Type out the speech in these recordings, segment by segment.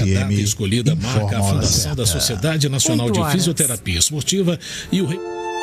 a data escolhida marca a fundação da Sociedade Nacional de Fisioterapia Esportiva e o...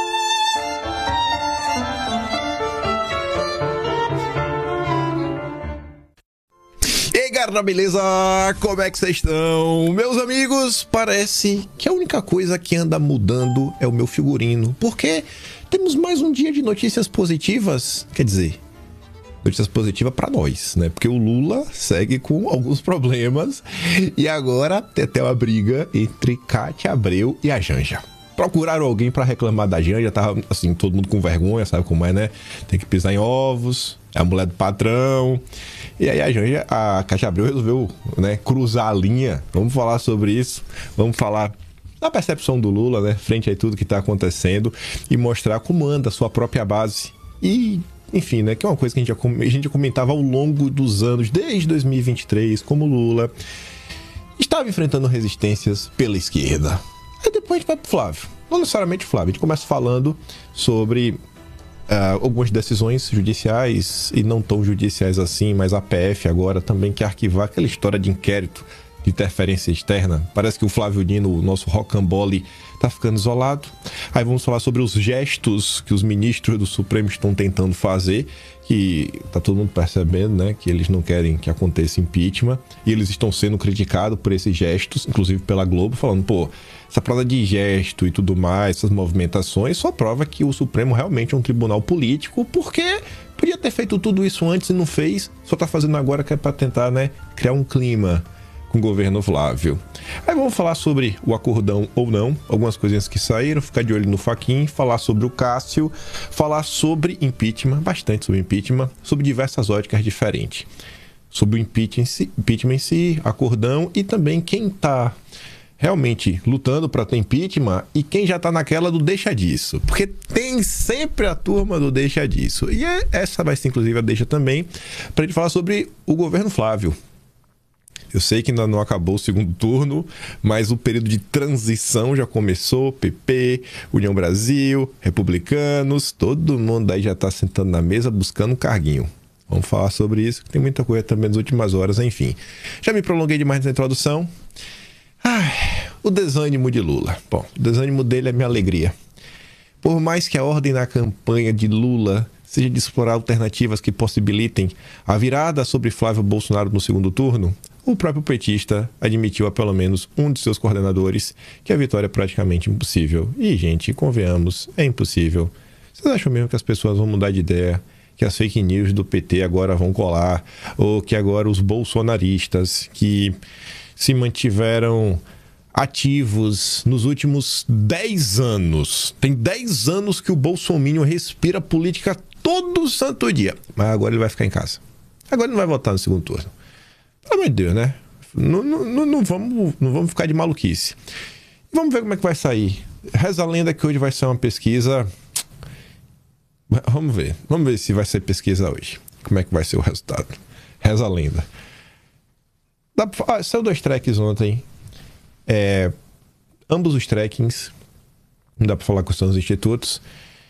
Galera, beleza? Como é que vocês estão? Meus amigos, parece que a única coisa que anda mudando é o meu figurino, porque temos mais um dia de notícias positivas, quer dizer, notícias positivas para nós, né? Porque o Lula segue com alguns problemas e agora tem até uma briga entre Cátia Abreu e a Janja. Procuraram alguém para reclamar da Janja, tava assim, todo mundo com vergonha, sabe como é, né? Tem que pisar em ovos, é a mulher do patrão. E aí a Cátia Abreu resolveu, né, cruzar a linha. Vamos falar sobre isso, vamos falar da percepção do Lula, né, frente a tudo que está acontecendo e mostrar como anda a sua própria base. E, enfim, né, que é uma coisa que a gente comentava ao longo dos anos, desde 2023, como o Lula estava enfrentando resistências pela esquerda. Aí depois a gente vai pro Flávio. Não necessariamente o Flávio, a gente começa falando sobre algumas decisões judiciais e não tão judiciais assim, mas a PF agora também quer arquivar aquela história de inquérito de interferência externa. Parece que o Flávio Dino, o nosso rocambole, tá ficando isolado. Aí vamos falar sobre os gestos que os ministros do Supremo estão tentando fazer, que tá todo mundo percebendo, né, que eles não querem que aconteça impeachment, e eles estão sendo criticados por esses gestos, inclusive pela Globo, falando, pô, essa prova de gesto e tudo mais, essas movimentações, só prova que o Supremo realmente é um tribunal político, porque podia ter feito tudo isso antes e não fez, só tá fazendo agora que é para tentar, né, criar um clima com o governo Flávio. Aí vamos falar sobre o acordão ou não, algumas coisinhas que saíram, ficar de olho no Fachin, falar sobre o Cássio, falar sobre impeachment, bastante sobre impeachment, sobre diversas óticas diferentes. Sobre o impeachment em si, acordão e também quem está realmente lutando para ter impeachment e quem já está naquela do deixa disso. Porque tem sempre a turma do deixa disso. E essa vai ser inclusive a deixa também para ele falar sobre o governo Flávio. Eu sei que ainda não acabou o segundo turno, mas o período de transição já começou. PP, União Brasil, Republicanos, todo mundo aí já está sentando na mesa buscando um carguinho. Vamos falar sobre isso, que tem muita coisa também nas últimas horas, enfim. Já me prolonguei demais na introdução. O desânimo de Lula. Bom, o desânimo dele é minha alegria. Por mais que a ordem na campanha de Lula seja de explorar alternativas que possibilitem a virada sobre Flávio Bolsonaro no segundo turno, o próprio petista admitiu a pelo menos um de seus coordenadores que a vitória é praticamente impossível. E, gente, convenhamos, é impossível. Vocês acham mesmo que as pessoas vão mudar de ideia? Que as fake news do PT agora vão colar? Ou que agora os bolsonaristas que se mantiveram ativos nos últimos 10 anos. Tem 10 anos que o bolsominion respira política todo santo dia. Mas agora ele vai ficar em casa. Agora ele não vai votar no segundo turno. Pelo amor de Deus, né? Não vamos ficar de maluquice. Vamos ver como é que vai sair. Reza a lenda que hoje vai ser uma pesquisa. Vamos ver se vai ser pesquisa hoje. Como é que vai ser o resultado. Reza a lenda. Saiu 2 tracks ontem. Ambos os trackings. Não dá pra falar com os institutos.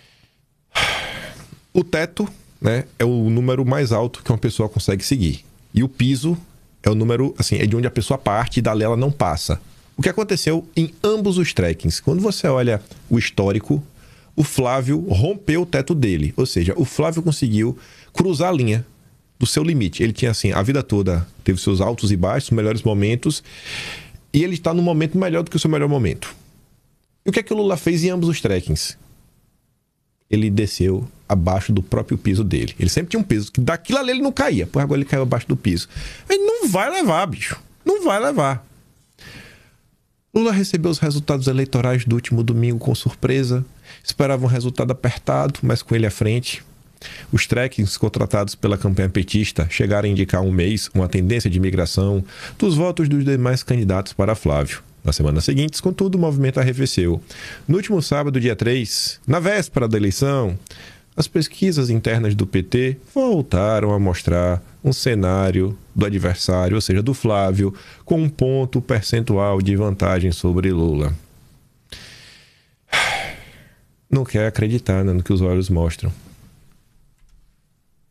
O teto, né, é o número mais alto que uma pessoa consegue seguir. E o piso é o número, assim, é de onde a pessoa parte e dali ela não passa. O que aconteceu em ambos os trackings? Quando você olha o histórico, o Flávio rompeu o teto dele. Ou seja, o Flávio conseguiu cruzar a linha do seu limite. Ele tinha, assim, a vida toda, teve seus altos e baixos, melhores momentos, e ele está num momento melhor do que o seu melhor momento. E o que é que o Lula fez em ambos os trackings? Ele desceu abaixo do próprio piso dele. Ele sempre tinha um piso, que daquilo ali ele não caía. Pois agora ele caiu abaixo do piso. Ele não vai levar, bicho. Não vai levar. Lula recebeu os resultados eleitorais do último domingo com surpresa. Esperava um resultado apertado, mas com ele à frente. Os trackings contratados pela campanha petista chegaram a indicar um mês uma tendência de migração dos votos dos demais candidatos para Flávio. Nas semanas seguintes, contudo, o movimento arrefeceu. No último sábado, dia 3, na véspera da eleição, as pesquisas internas do PT voltaram a mostrar um cenário do adversário, ou seja, do Flávio, com um ponto percentual de vantagem sobre Lula. Não quer acreditar, né, no que os olhos mostram.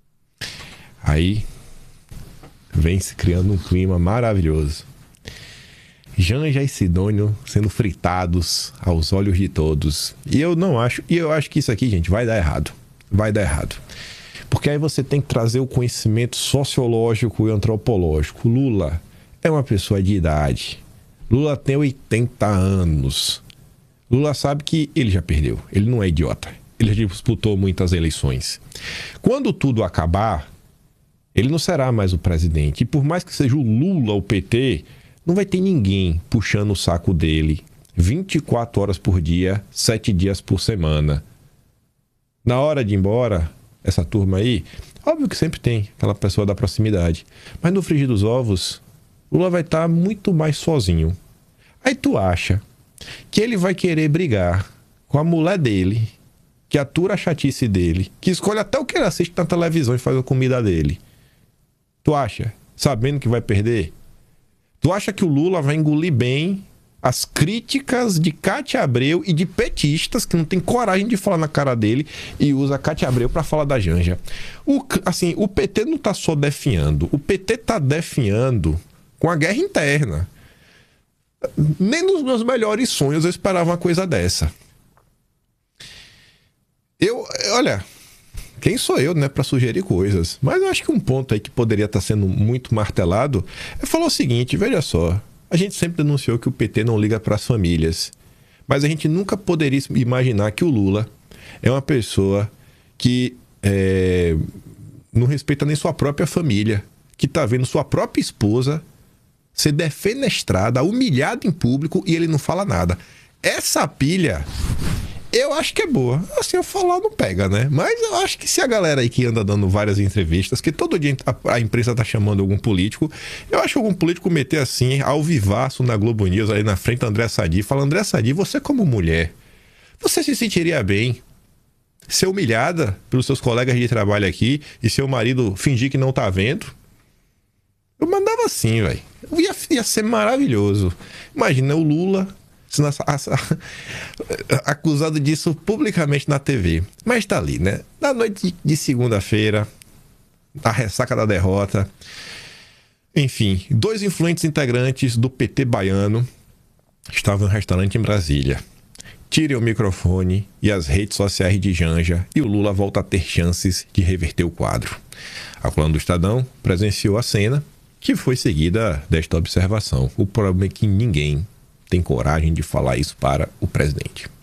Aí vem se criando um clima maravilhoso. Janja e Sidônio sendo fritados aos olhos de todos. E eu acho que isso aqui, gente, vai dar errado. Vai dar errado. Porque aí você tem que trazer o conhecimento sociológico e antropológico. Lula é uma pessoa de idade. Lula tem 80 anos. Lula sabe que ele já perdeu. Ele não é idiota. Ele já disputou muitas eleições. Quando tudo acabar, ele não será mais o presidente. E por mais que seja o Lula, o PT, não vai ter ninguém puxando o saco dele 24 horas por dia, 7 dias por semana. Na hora de ir embora, essa turma aí, óbvio que sempre tem aquela pessoa da proximidade. Mas no frigir dos ovos, Lula vai estar muito mais sozinho. Aí tu acha que ele vai querer brigar com a mulher dele, que atura a chatice dele, que escolhe até o que ele assiste na televisão e faz a comida dele. Tu acha? Sabendo que vai perder? Tu acha que o Lula vai engolir bem as críticas de Cátia Abreu e de petistas que não tem coragem de falar na cara dele e usa a Cátia Abreu para falar da Janja? O PT não tá só definhando. O PT tá definhando com a guerra interna. Nem nos meus melhores sonhos eu esperava uma coisa dessa. Olha, quem sou eu, né, para sugerir coisas? Mas eu acho que um ponto aí que poderia estar sendo muito martelado é falar o seguinte, veja só, a gente sempre denunciou que o PT não liga para as famílias, mas a gente nunca poderia imaginar que o Lula é uma pessoa que não respeita nem sua própria família, que está vendo sua própria esposa ser defenestrada, humilhada em público e ele não fala nada. Essa pilha, eu acho que é boa. Assim, eu falar não pega, né? Mas eu acho que se a galera aí que anda dando várias entrevistas, que todo dia a imprensa tá chamando algum político, eu acho que algum político meter assim, ao vivaço na Globo News, ali na frente do André Sadi, fala, André Sadi, você como mulher, você se sentiria bem ser humilhada pelos seus colegas de trabalho aqui e seu marido fingir que não tá vendo? Eu mandava assim, velho. Ia ser maravilhoso. Imagina o Lula sendo acusado disso publicamente na TV. Mas tá ali, né? Na noite de segunda-feira, a ressaca da derrota. Enfim, 2 influentes integrantes do PT baiano estavam em um restaurante em Brasília. Tirem o microfone e as redes sociais de Janja e o Lula volta a ter chances de reverter o quadro. A coluna do Estadão presenciou a cena, que foi seguida desta observação. O problema é que ninguém tem coragem de falar isso para o presidente.